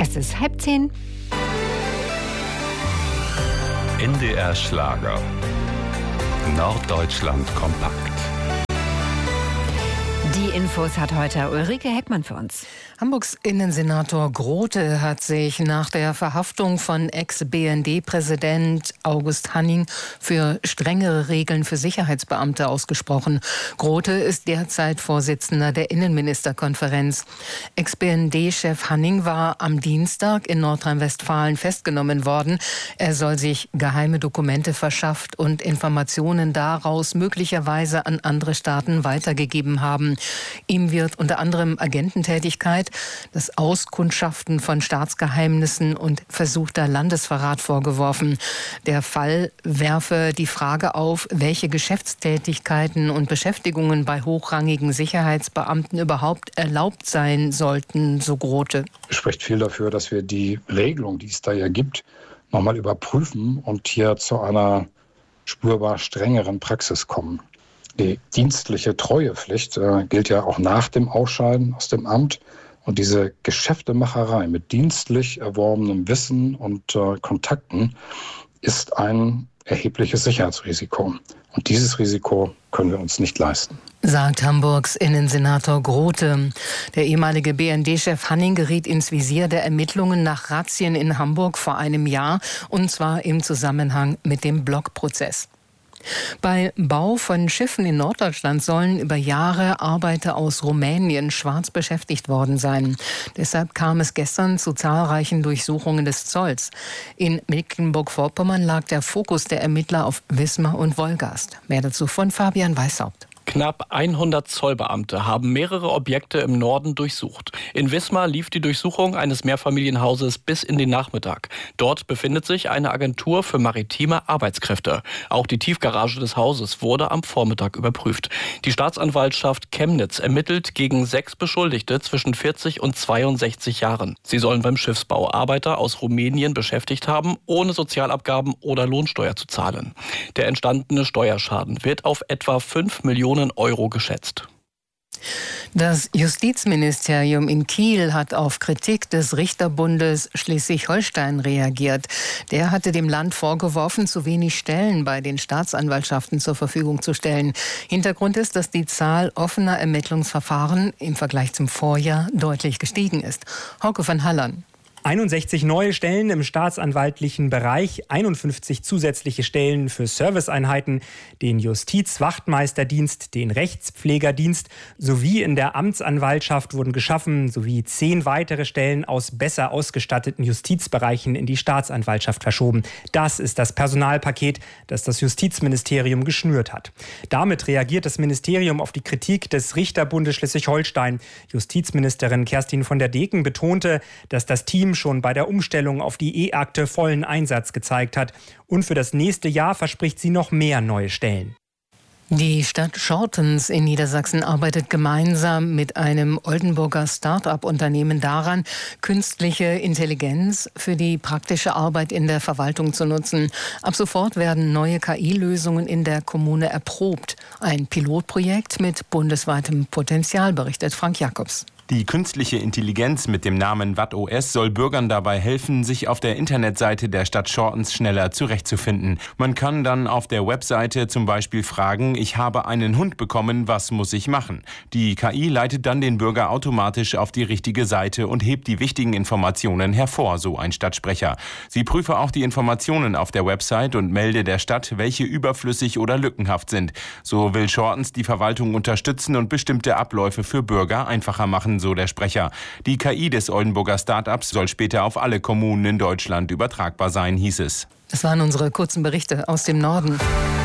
Es ist 9:30. NDR Schlager. Norddeutschland kompakt. Die Infos hat heute Ulrike Heckmann für uns. Hamburgs Innensenator Grote hat sich nach der Verhaftung von Ex-BND-Präsident August Hanning für strengere Regeln für Sicherheitsbeamte ausgesprochen. Grote ist derzeit Vorsitzender der Innenministerkonferenz. Ex-BND-Chef Hanning war am Dienstag in Nordrhein-Westfalen festgenommen worden. Er soll sich geheime Dokumente verschafft und Informationen daraus möglicherweise an andere Staaten weitergegeben haben. Ihm wird unter anderem Agententätigkeit, das Auskundschaften von Staatsgeheimnissen und versuchter Landesverrat vorgeworfen. Der Fall werfe die Frage auf, welche Geschäftstätigkeiten und Beschäftigungen bei hochrangigen Sicherheitsbeamten überhaupt erlaubt sein sollten, so Grote. Es spricht viel dafür, dass wir die Regelung, die es da ja gibt, nochmal überprüfen und hier zu einer spürbar strengeren Praxis kommen. Die dienstliche Treuepflicht gilt ja auch nach dem Ausscheiden aus dem Amt. Und diese Geschäftemacherei mit dienstlich erworbenem Wissen und Kontakten ist ein erhebliches Sicherheitsrisiko. Und dieses Risiko können wir uns nicht leisten, sagt Hamburgs Innensenator Grote. Der ehemalige BND-Chef Hanning geriet ins Visier der Ermittlungen nach Razzien in Hamburg vor einem Jahr, und zwar im Zusammenhang mit dem Blockprozess. Bei Bau von Schiffen in Norddeutschland sollen über Jahre Arbeiter aus Rumänien schwarz beschäftigt worden sein. Deshalb kam es gestern zu zahlreichen Durchsuchungen des Zolls. In Mecklenburg-Vorpommern lag der Fokus der Ermittler auf Wismar und Wolgast. Mehr dazu von Fabian Weishaupt. Knapp 100 Zollbeamte haben mehrere Objekte im Norden durchsucht. In Wismar lief die Durchsuchung eines Mehrfamilienhauses bis in den Nachmittag. Dort befindet sich eine Agentur für maritime Arbeitskräfte. Auch die Tiefgarage des Hauses wurde am Vormittag überprüft. Die Staatsanwaltschaft Chemnitz ermittelt gegen 6 Beschuldigte zwischen 40 und 62 Jahren. Sie sollen beim Schiffsbau Arbeiter aus Rumänien beschäftigt haben, ohne Sozialabgaben oder Lohnsteuer zu zahlen. Der entstandene Steuerschaden wird auf etwa 5 Millionen Euro geschätzt. Das Justizministerium in Kiel hat auf Kritik des Richterbundes Schleswig-Holstein reagiert. Der hatte dem Land vorgeworfen, zu wenig Stellen bei den Staatsanwaltschaften zur Verfügung zu stellen. Hintergrund ist, dass die Zahl offener Ermittlungsverfahren im Vergleich zum Vorjahr deutlich gestiegen ist. Hauke van Hallern. 61 neue Stellen im staatsanwaltlichen Bereich, 51 zusätzliche Stellen für Serviceeinheiten, den Justizwachtmeisterdienst, den Rechtspflegerdienst sowie in der Amtsanwaltschaft wurden geschaffen, sowie 10 weitere Stellen aus besser ausgestatteten Justizbereichen in die Staatsanwaltschaft verschoben. Das ist das Personalpaket, das das Justizministerium geschnürt hat. Damit reagiert das Ministerium auf die Kritik des Richterbundes Schleswig-Holstein. Justizministerin Kerstin von der Deken betonte, dass das Team schon bei der Umstellung auf die E-Akte vollen Einsatz gezeigt hat. Und für das nächste Jahr verspricht sie noch mehr neue Stellen. Die Stadt Schortens in Niedersachsen arbeitet gemeinsam mit einem Oldenburger Start-up-Unternehmen daran, künstliche Intelligenz für die praktische Arbeit in der Verwaltung zu nutzen. Ab sofort werden neue KI-Lösungen in der Kommune erprobt. Ein Pilotprojekt mit bundesweitem Potenzial, berichtet Frank Jakobs. Die künstliche Intelligenz mit dem Namen WattOS soll Bürgern dabei helfen, sich auf der Internetseite der Stadt Schortens schneller zurechtzufinden. Man kann dann auf der Webseite zum Beispiel fragen, ich habe einen Hund bekommen, was muss ich machen? Die KI leitet dann den Bürger automatisch auf die richtige Seite und hebt die wichtigen Informationen hervor, so ein Stadtsprecher. Sie prüfe auch die Informationen auf der Website und melde der Stadt, welche überflüssig oder lückenhaft sind. So will Schortens die Verwaltung unterstützen und bestimmte Abläufe für Bürger einfacher machen, so der Sprecher. Die KI des Oldenburger Start-ups soll später auf alle Kommunen in Deutschland übertragbar sein, hieß es. Das waren unsere kurzen Berichte aus dem Norden.